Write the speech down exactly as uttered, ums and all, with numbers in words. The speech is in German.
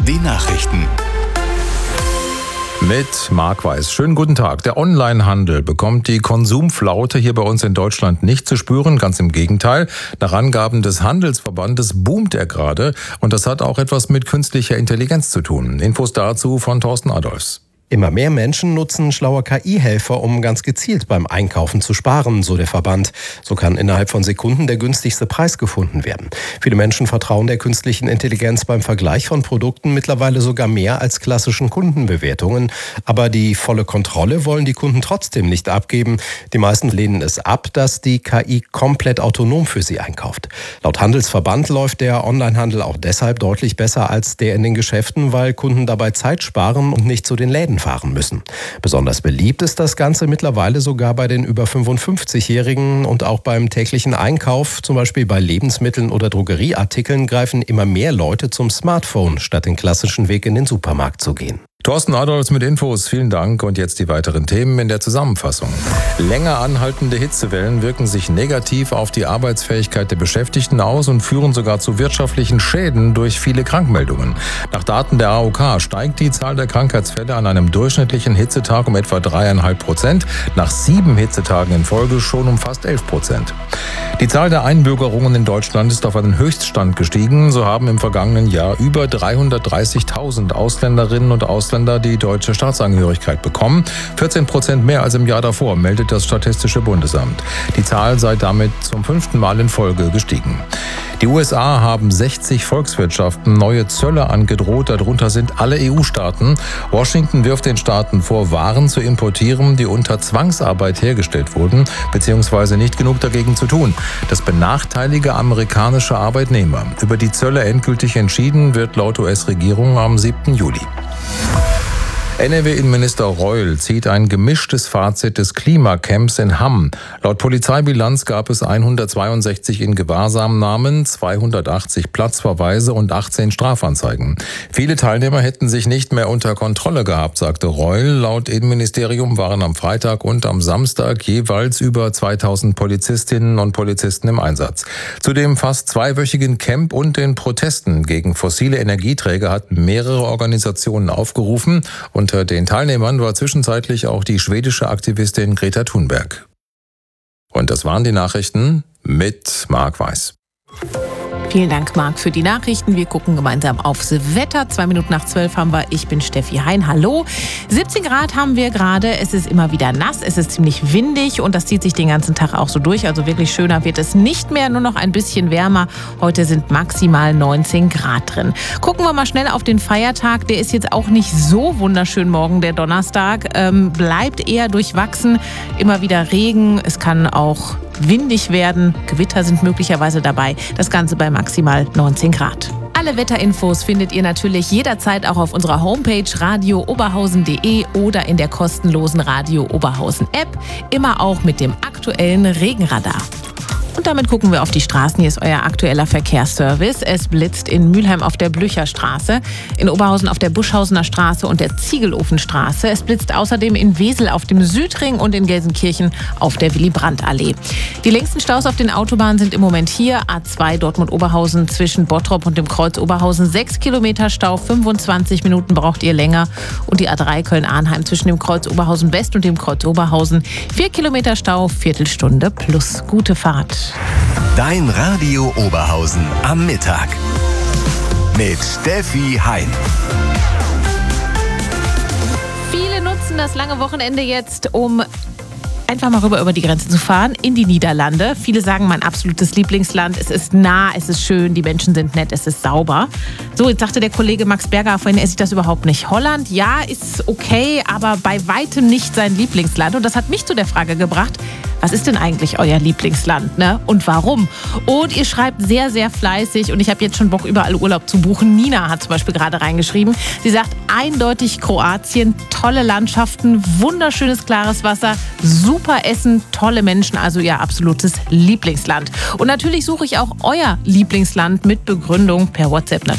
die Nachrichten. Mit Marc Weiß. Schönen guten Tag. Der Onlinehandel bekommt die Konsumflaute hier bei uns in Deutschland nicht zu spüren. Ganz im Gegenteil. Nach Angaben des Handelsverbandes boomt er gerade. Und das hat auch etwas mit künstlicher Intelligenz zu tun. Infos dazu von Thorsten Adolfs. Immer mehr Menschen nutzen schlaue K I-Helfer, um ganz gezielt beim Einkaufen zu sparen, so der Verband. So kann innerhalb von Sekunden der günstigste Preis gefunden werden. Viele Menschen vertrauen der künstlichen Intelligenz beim Vergleich von Produkten mittlerweile sogar mehr als klassischen Kundenbewertungen. Aber die volle Kontrolle wollen die Kunden trotzdem nicht abgeben. Die meisten lehnen es ab, dass die K I komplett autonom für sie einkauft. Laut Handelsverband läuft der Onlinehandel auch deshalb deutlich besser als der in den Geschäften, weil Kunden dabei Zeit sparen und nicht zu den Läden fahren müssen. Besonders beliebt ist das Ganze mittlerweile sogar bei den über fünfundfünfzigjährigen und auch beim täglichen Einkauf, zum Beispiel bei Lebensmitteln oder Drogerieartikeln, greifen immer mehr Leute zum Smartphone, statt den klassischen Weg in den Supermarkt zu gehen. Thorsten Adolfs mit Infos, vielen Dank. Und jetzt die weiteren Themen in der Zusammenfassung. Länger anhaltende Hitzewellen wirken sich negativ auf die Arbeitsfähigkeit der Beschäftigten aus und führen sogar zu wirtschaftlichen Schäden durch viele Krankmeldungen. Nach Daten der A O K steigt die Zahl der Krankheitsfälle an einem durchschnittlichen Hitzetag um etwa dreieinhalb Prozent, nach sieben Hitzetagen in Folge schon um fast elf Prozent. Die Zahl der Einbürgerungen in Deutschland ist auf einen Höchststand gestiegen. So haben im vergangenen Jahr über dreihundertdreißigtausend Ausländerinnen und Ausländer die deutsche Staatsangehörigkeit bekommen. vierzehn Prozent mehr als im Jahr davor, meldet das Statistische Bundesamt. Die Zahl sei damit zum fünften Mal in Folge gestiegen. Die U S A haben sechzig Volkswirtschaften neue Zölle angedroht, darunter sind alle E U-Staaten. Washington wirft den Staaten vor, Waren zu importieren, die unter Zwangsarbeit hergestellt wurden, beziehungsweise nicht genug dagegen zu tun. Das benachteilige amerikanische Arbeitnehmer. Über die Zölle endgültig entschieden wird laut U S-Regierung am siebten Juli. N R W-Innenminister Reul zieht ein gemischtes Fazit des Klimacamps in Hamm. Laut Polizeibilanz gab es hundertzweiundsechzig in Gewahrsamnahmen, zweihundertachtzig Platzverweise und achtzehn Strafanzeigen. Viele Teilnehmer hätten sich nicht mehr unter Kontrolle gehabt, sagte Reul. Laut Innenministerium waren am Freitag und am Samstag jeweils über zweitausend Polizistinnen und Polizisten im Einsatz. Zu dem fast zweiwöchigen Camp und den Protesten gegen fossile Energieträger hatten mehrere Organisationen aufgerufen. Unter den Teilnehmern war zwischenzeitlich auch die schwedische Aktivistin Greta Thunberg. Und das waren die Nachrichten mit Marc Weiß. Vielen Dank, Marc, für die Nachrichten. Wir gucken gemeinsam aufs Wetter. Zwei Minuten nach zwölf haben wir. Ich bin Steffi Hein. Hallo. siebzehn Grad haben wir gerade. Es ist immer wieder nass. Es ist ziemlich windig und das zieht sich den ganzen Tag auch so durch. Also wirklich schöner wird es nicht mehr. Nur noch ein bisschen wärmer. Heute sind maximal neunzehn Grad drin. Gucken wir mal schnell auf den Feiertag. Der ist jetzt auch nicht so wunderschön morgen, der Donnerstag. Ähm, bleibt eher durchwachsen. Immer wieder Regen. Es kann auch windig werden. Gewitter sind möglicherweise dabei. Das Ganze bei maximal neunzehn Grad. Alle Wetterinfos findet ihr natürlich jederzeit auch auf unserer Homepage radio oberhausen punkt de oder in der kostenlosen Radio Oberhausen App. Immer auch mit dem aktuellen Regenradar. Und damit gucken wir auf die Straßen. Hier ist euer aktueller Verkehrsservice. Es blitzt in Mülheim auf der Blücherstraße, in Oberhausen auf der Buschhausener Straße und der Ziegelofenstraße. Es blitzt außerdem in Wesel auf dem Südring und in Gelsenkirchen auf der Willy-Brandt-Allee. Die längsten Staus auf den Autobahnen sind im Moment hier. A zwei Dortmund-Oberhausen zwischen Bottrop und dem Kreuz Oberhausen. sechs Kilometer Stau, fünfundzwanzig Minuten braucht ihr länger. Und die A drei Köln-Arnheim zwischen dem Kreuz Oberhausen West und dem Kreuz Oberhausen. vier Kilometer Stau, Viertelstunde plus. Gute Fahrt. Dein Radio Oberhausen am Mittag mit Steffi Hein. Viele nutzen das lange Wochenende jetzt, um einfach mal rüber über die Grenze zu fahren, in die Niederlande. Viele sagen, mein absolutes Lieblingsland. Es ist nah, es ist schön, die Menschen sind nett, es ist sauber. So, jetzt sagte der Kollege Max Berger vorhin, er sieht das überhaupt nicht. Holland, ja, ist okay, aber bei weitem nicht sein Lieblingsland. Und das hat mich zu der Frage gebracht, was ist denn eigentlich euer Lieblingsland, ne? Und warum? Und ihr schreibt sehr, sehr fleißig und ich habe jetzt schon Bock, überall Urlaub zu buchen. Nina hat zum Beispiel gerade reingeschrieben. Sie sagt, eindeutig Kroatien, tolle Landschaften, wunderschönes klares Wasser, super Essen, tolle Menschen, also ihr absolutes Lieblingsland. Und natürlich suche ich auch euer Lieblingsland mit Begründung per WhatsApp natürlich.